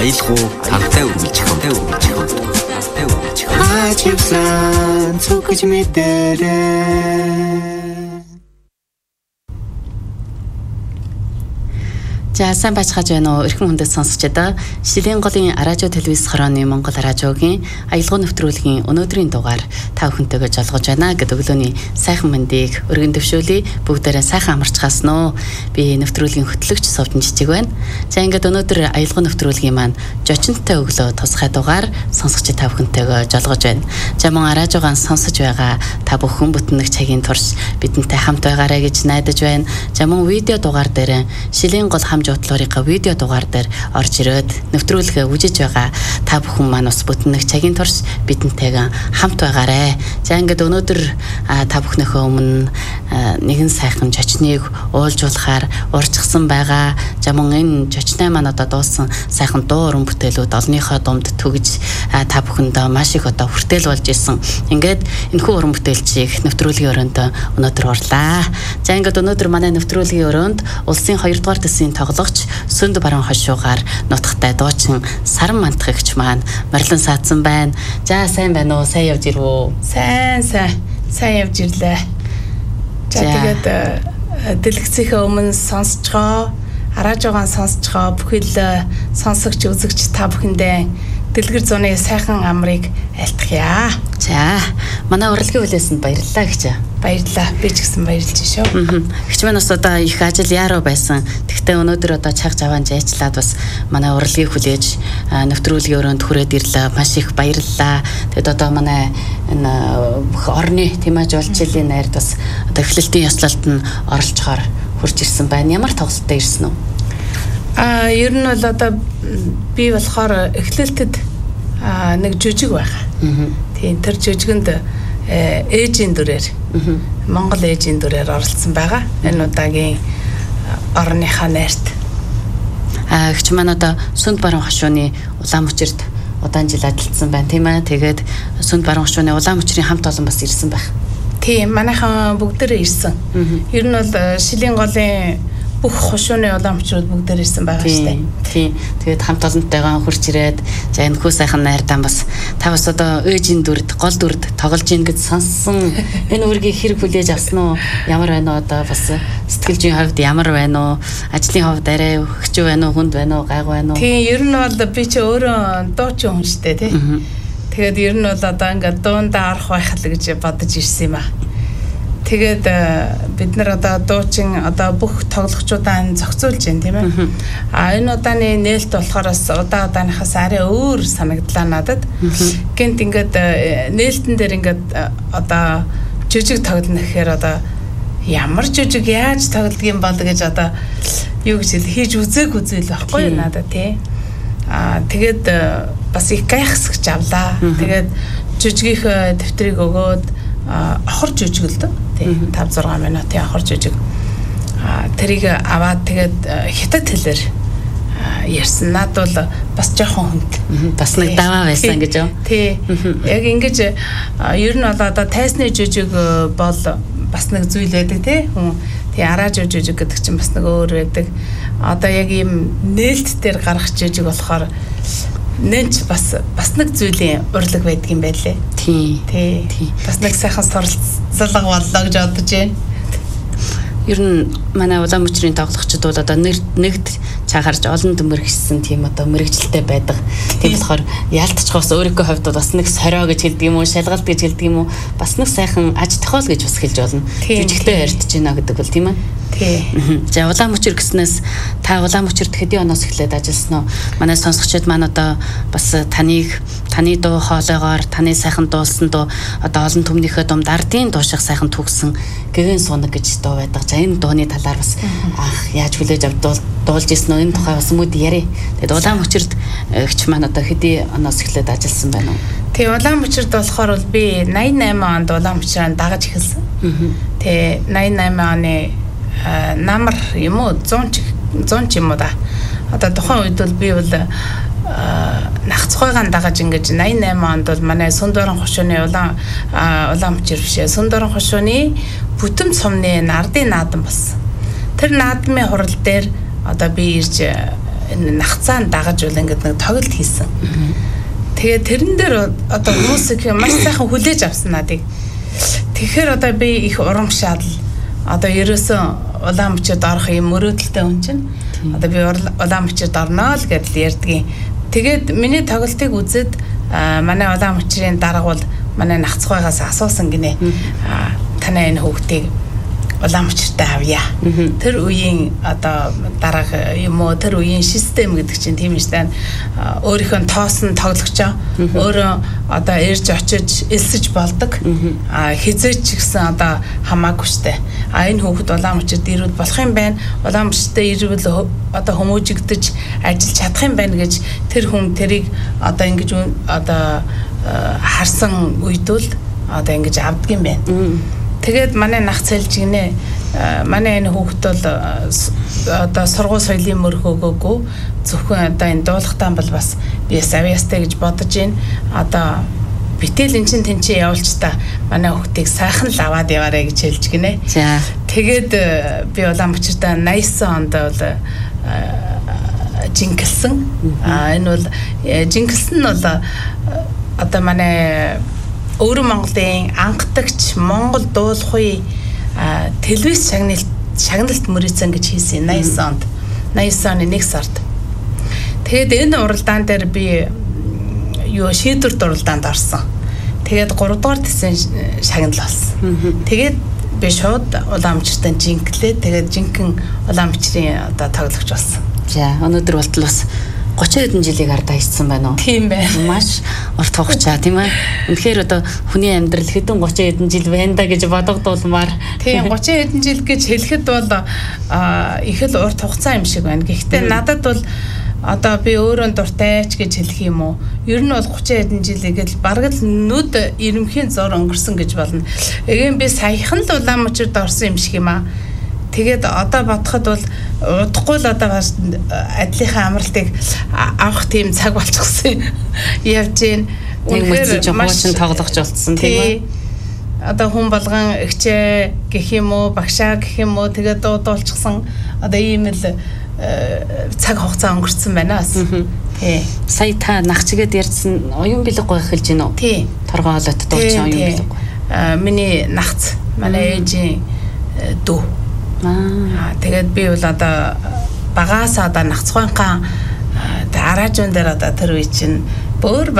аялгау цантай үргэлжих хаживсан цогж мэдэрээ. За сайн байцгааж байна уу эрхэм хүндэт сонсогчдоо. Шилийн голын радио телевиз хорооны Монгол радиогийн аялгау нэвтрүүлгийн өнөөдрийн дугаар та бүхэнтэйгээ жолгож байна гэдэг өглөөний сайхан мэндийг өргөн дэвшүүлье. Бүгдээрээ сайхан амарчгаасан уу? Би нэвтрүүлгийн хөтлөгч Совдон Жижиг байна. За ингээд өнөөдөр аялгау нэвтрүүлгийн маань жочинттой өглөө тусгай дугаар сонсогч та бүхэнтэйгээ жолгож байна. За мөн радиогаан сонсож байгаа та бүхэн бүтэн нэг цагийн турш бидэнтэй хамт байгаарай гэж найдаж байна. За мөн видео дугаар дээр Шилийн гол жуудлуурынхаа видео дугаар дээр орж ирээд нэвтрүүлгээ үжиж байгаа та бүхэн маань бас бүтэн нэг цагийн турш бидэнтэйгээ хамт байгаарэ. За ингээд өнөөдөр та бүхнийхөө өмнө нэгэн сайхан жочныг уулжуулахаар урьдчилсан байгаа. За мөн энэ жочной маань одоо дуусан сайхан дуу уран бүтээлүүд олонныхоо дунд төгж та бүхэндээ маш их одоо хүртэл болж исэн. Ингээд энэхүү уран бүтээлчийг нэвтрүүлгийн өрөөнд өнөөдөр орлаа. За ингээд өнөөдөр манай нэвтрүүлгийн өрөөнд улсын 2 дугаар төсвийн тоглогч Сүнд баруун хошуугаар нутагтай дуучин Саран Мантахигч маань морилон саадсан байна. За сайн байна уу? Сайн явж ирвөө? Сайн явж ирлээ. За тэгээд дэлгэцийнхээ өмнө сонсож байгаа, радиогаан сонсож байгаа бүхэл сонсогч үзэгч та бүхэндээ дэлгэр зууны сайхан амрыг айлтгая. За манай урлагийн хүлээсэнд баярлалаа гэж. Баярлалаа. Би ч гэсэн баярлж шүү. Гэгч маань бас одоо их ажил яаруу байсан. Тэгтээ өнөөдөр одоо цаг заваан жайчлаад бас манай урлагийг хүлээж нэвтрүүлгийн өрөөнд хүрээд ирлээ. Маш их баярлалаа. Тэгэд одоо манай энэ орны тэмэж уулзлын найрд бас одоо эхлэлтийн ёслолд нь оролцохоор хурж ирсэн байна. Ямар тоглолттой ирсэн үү? Ер нь бол одоо би болохоор эхлэлтэд нэг жүжиг байгаа. Тийм тэр жүжигэнд ээжийн дүрээр Монгол ээжийн дүрээр оролцсон байгаа. Энэ удаагийн орныхаа найрт. Гэгч маань одоо Сүнд баруун хошууны улаан мөчөрд удаан жил ажилласан байна тийм ээ. Тэгээд Сүнд баруун хошууны улаан мөчрийн хамт олон бас ирсэн байх. Тийм манайхан бүгдээрээ ирсэн. Ер нь бол Шилийн голын бүх хошууны улаан мөчрүүд бүгдээр ирсэн байгаа шүү дээ. Тийм. Тэгээд хамт олонтойгоо хурж ирээд за энэ хүү сайхан найрдаа бас та бас одоо ээжийн дүрд, гол дүрд тоглож ийн гэж сонссон. Энэ үргийг хэрэг хүлээж авсан уу? Ямар байна уу одоо бас сэтгэлжийн хувьд ямар байна уу? Ажлын хувьд арай өгч байна уу, хүнд байна уу, гайгүй байна уу? Тийм, ер нь бол би чи өөрөө дуучин хүн шүү дээ, тий. Тэгээд ер нь бол одоо ингээд дундаа орох байх л гэж бодож ирсэн юм аа. Тэгээд бид нар одоо дуучин одоо бүх тоглогчудаа зохицуулж байна тийм ээ. Энэ удааны нээлт болохоор бас удааныхаас арай өөр санагдлаа надад. Гэнт ингээд нээлтэн дээр ингээд одоо жүжиг тоглоно гэхээр одоо ямар жүжиг яаж тоглодгийг бол гэж одоо юу гэж хийж үзээгүй зүйл байхгүй надад тий. Тэгээд бас их гайхсагч авлаа. Тэгээд жүжигийнхээ дэвтрийг өгөөд хор жүжиг л дөө. 5-6 минутын хор жүжиг. Тэрийг аваад тэгээд хятад хэлээр ярьсан. Наад бол бас жоохон хүнд. Бас нэг даваа байсан гэж юу? Тий. Яг ингэж ер нь бол одоо тайсны жүжиг бол бас нэг зүйл байдаг тий. Тий арааж жүжиг гэдэг чинь бас нэг өөр байдаг. Одоо яг ийм нээлт дээр гарах жүжиг болохоор нэнч бас нэг зүйлийн урлаг байдгийн байлээ. Тий. Бас нэг сайхан суралцлага боллоо гэж бодож байна. Ер нь манай улаан мөчрийн тоглогчид бол одоо нэгд чагарч олон төмөргсөн тийм одоо мэрэгчлээ байдаг. Тийм болохоор яалтчхоос өөрийнхөө хувьд бас нэг сорио гэж хэлдэг юм уу, шалгалт гэж хэлдэг юм уу, бас нэг сайхан аж тохиол гэж бас хэлж болно. Жүжигтэй ярьдж байна гэдэг бол тийм ээ. Тий. За улаан мөчр гэснээс та улаан мөчрөд хэдийн оноос эхлээд ажилласан уу? Манай сонсогчид маань одоо бас таны дуу хоолойгоор таны сайхан дуулсан дуу одоо олон түмнийхээ думд ардын дууших сайхан төгсөн гэгэн сунаг гэж дуу байдаг. За энэ дууны талаар бас яаж хүлээж дуулж ирсэн үү? Энэ тухай бас мөд яриа. Тэгээд улаан мөчрөд гэгч маань одоо хэдийн оноос эхлээд ажилласан байна уу? Тий улаан мөчрөд болохоор бол би 88 онд улаан мөчрөнд дагаж эхэлсэн. Тий 88 оны намар юм уу 100 ч юм уу да. Одоо тухайн үед бол би бол нахцгойгаан дагаж ингэж 88 онд бол манай Сүнд баруун хошууны улаан мөчр бишээ Сүнд баруун хошууны бүтэм сумны ардын наадам болсон. Тэр наадмын хурал дээр одоо би ирж нахцаан дагаж бол ингээд нэг тоглолт хийсэн. Тэгээд тэрэн дээр одоо хүмүүс их маш сайхан хүлээж авсан надыг. Тэгэхээр одоо би их урамшаал одоо ерөөсөн улаан мөчөд орох юм мөрөөдөлтэй хүн чинь одоо би улаан мөчөд орноо л гэдэл ярьдгийн. Тэгээд миний тоглолтыг үзээд манай улаан мөчрийн дарга бол манай нахцгойгоос асуусан гинэ. Танай энэ хүүхдийг улаан мөчөртэй авъя. Тэр үеийн одоо дарга юм уу тэр үеийн систем гэдэг чинь тийм шүү дээ. Өөрийнхөө тоосон тоглогчоо өөрөө одоо ирж очиж элсэж болдог. Хизээч гэсэн одоо хамаагүй шүү дээ. Энэ хүүхэд улаан мөчөрд ирвэл болох юм байна. Улаан мөчөртэй ирвэл одоо хүмүүжигдэж ажиллаж чадах юм байна гэж тэр хүн тэрийг одоо ингэж одоо харсан үйдүүл одоо ингэж авдгийм байна. Тэгээд манай нах цэлж гинэ манай энэ хүүхэд бол одоо сургууль соёлын мөрх өгөөгүй зөвхөн одоо энэ дуулахтан бол бас би авьяастай гэж бодож байна. Одоо битэл эн чин тэнцээ явуулч та манай хүүхдийг сайхан л аваад яваарэ гэж хэлж гинэ. За. Тэгээд би улаан мөчөртэй 89 онд бол жингэлсэн. Энэ бол жингэлсэн нь бол одоо манай Өвөр Монголын анхдагч Монгол дуулахын телевиз шагналт мөрөөцөн гэж хийсэн 89 онд. 89 оны 1 сард. Тэгээд энэ уралдаан дээр би шийдвэрт уралдаанд орсон. Тэгээд 3 дугаар тэсэн шагнал болсон. Тэгээд би шууд улаан мөчөртөө жинглээ. Тэгээд жинхэнэ улаан мөчрийн одоо тоглогч болсон. За өнөөдөр болтол бас 30 хэдэн жилийг ардаа хийсэн байна уу? Тийм байна. Маш урт хугацаа тийм ээ. Үнэхээр одоо хүний амьдрал хэдэн 30 хэдэн жил байна да гэж бодогдуулмаар. Тийм 30 хэдэн жил гэж хэлэхэд бол их л урт хугацаа юм шиг байна. Гэхдээ надад бол одоо би өөрөө дуртайч гэж хэлэх юм уу? Ер нь бол 30 хэдэн жилийг л бараг л нүд ирэмхийн зур өнгөрсөн гэж болно. Эгийн би саяхан л улаан мөчөрд орсон юм шиг юм аа. Тэгээд одоо бодоход бол удахгүй л одоо бас адилынхаа амралтыг авах тийм цаг болчихсон явж гин. Үнэхээр маш тоглогч болцсон тийм ээ. Одоо хүн болгон ихчээ гэх юм уу, багшаа гэх юм уу тэгээд дуудуулчихсан одоо ийм л цаг хугацаа өнгөрцөн байна бас. Тий. Сая та нах чигээд ярьсан оюун бэлэг гой хэлж гин үү? Тий. Торгоо олоод дуучин оюун бэлэг гой. Миний нахц манай ээжийн дүү. Тэгээд би бол одоо багаас одоо нахцгойнхаа араажун дээр одоо тэр үе чинь бүр